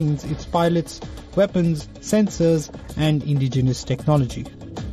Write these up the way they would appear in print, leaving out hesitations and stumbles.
its pilots, weapons, sensors and indigenous technology.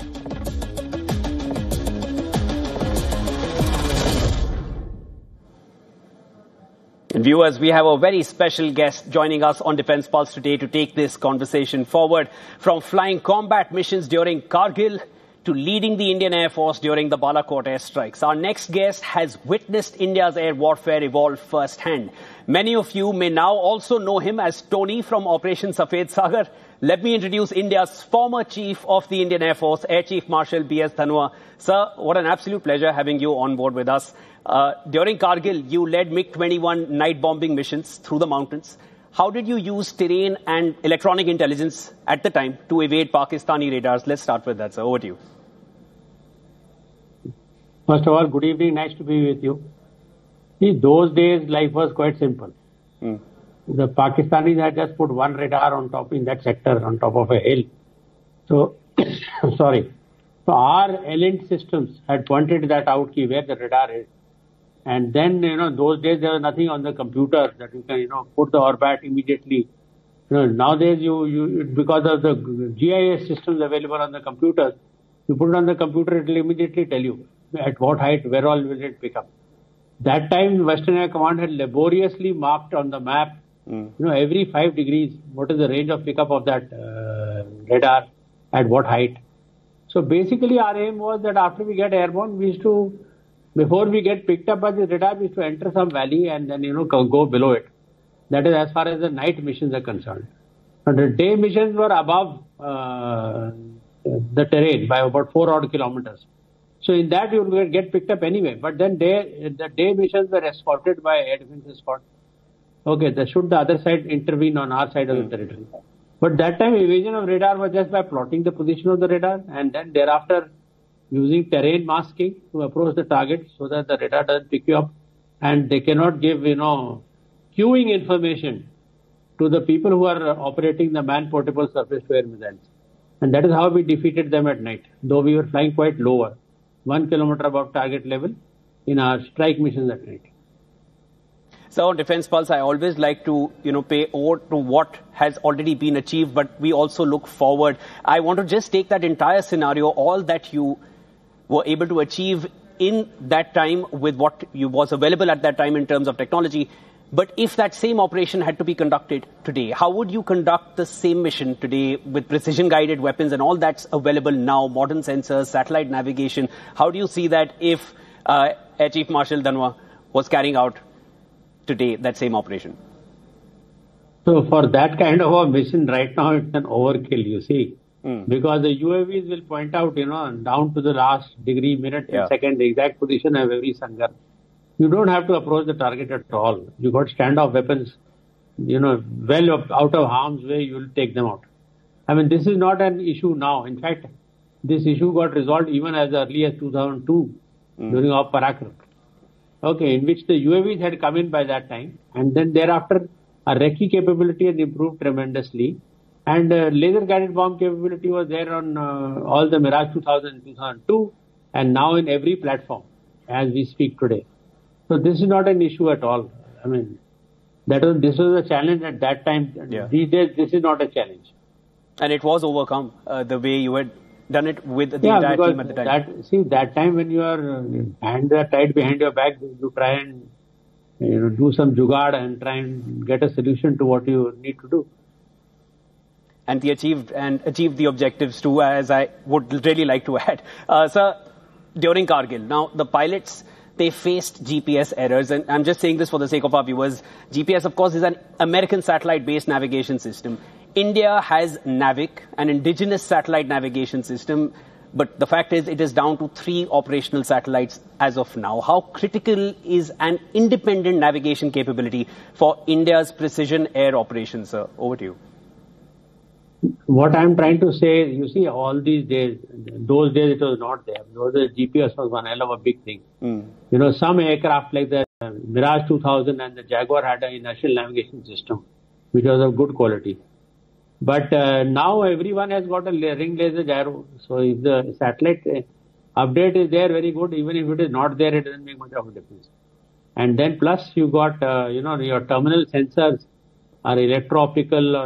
Viewers, we have a very special guest joining us on Defence Pulse today to take this conversation forward. From flying combat missions during Kargil to leading the Indian Air Force during the Balakot airstrikes, our next guest has witnessed India's air warfare evolve firsthand. Many of you may now also know him as Tony from Operation Safed Sagar. Let me introduce India's former Chief of the Indian Air Force, Air Chief Marshal B.S. Dhanua. Sir, what an absolute pleasure having you on board with us. During Kargil, you led MiG-21 night bombing missions through the mountains. How did you use terrain and electronic intelligence at the time to evade Pakistani radars? Let's start with that, sir. Over to you. First of all, good evening. Nice to be with you. See, those days, life was quite simple. The Pakistanis had just put one radar on top in that sector, on top of a hill. So, sorry. So our ELINT systems had pointed that out, where the radar is. And then, those days there was nothing on the computer that you can, put the orbit immediately. Nowadays, you because of the GIS systems available on the computers, you put it on the computer, it will immediately tell you at what height, where all will it pick up. That time, Western Air Command had laboriously marked on the map, every 5 degrees, what is the range of pickup of that radar, at what height. So basically, our aim was that after we get airborne, we used to, before we get picked up by the radar, we used to enter some valley and then, go below it. That is as far as the night missions are concerned. But the day missions were above the terrain by about 4 odd kilometers. So in that, you will get picked up anyway. But then the day missions were escorted by air defense escort. Okay, should the other side intervene on our side of the territory. But that time, evasion of radar was just by plotting the position of the radar and then thereafter using terrain masking to approach the target so that the radar doesn't pick you up and they cannot give, queuing information to the people who are operating the man-portable surface-to-air missiles. And that is how we defeated them at night, though we were flying quite lower, 1 kilometer above target level in our strike missions at night. So on Defence Pulse, I always like to, pay ode to what has already been achieved, but we also look forward. I want to just take that entire scenario, all that you were able to achieve in that time with what was available at that time in terms of technology. But if that same operation had to be conducted today, how would you conduct the same mission today with precision-guided weapons and all that's available now, modern sensors, satellite navigation? How do you see that if Air Chief Marshal Dhanua was carrying out today that same operation? So for that kind of a mission right now, it's an overkill, you see. Because the UAVs will point out, down to the last degree, minute, and second, the exact position of every Sangar. You don't have to approach the target at all. You got standoff weapons, well out of harm's way, you will take them out. I mean, this is not an issue now. In fact, this issue got resolved even as early as 2002 during Op Parakram. Okay, in which the UAVs had come in by that time. And then thereafter, our recce capability had improved tremendously. And laser-guided bomb capability was there on all the Mirage 2000 and 2002 and now in every platform as we speak today. So this is not an issue at all. I mean, this was a challenge at that time. These days, this is not a challenge. And it was overcome the way you had done it with the entire team at the time. That time when you are hands are tied behind your back, you try and do some jugaad and try and get a solution to what you need to do. And they achieved the objectives too, as I would really like to add. Sir, during Kargil, now the pilots, they faced GPS errors. And I'm just saying this for the sake of our viewers. GPS, of course, is an American satellite-based navigation system. India has NAVIC, an indigenous satellite navigation system. But the fact is, it is down to 3 operational satellites as of now. How critical is an independent navigation capability for India's precision air operations, sir? Over to you. What I'm trying to say, you see, all these days, those days it was not there. Those days GPS was one hell of a big thing. Some aircraft like the Mirage 2000 and the Jaguar had an inertial navigation system, which was of good quality. But now everyone has got a ring laser gyro. So if the satellite update is there, very good. Even if it is not there, it doesn't make much of a difference. And then plus you got, your terminal sensors are electro-optical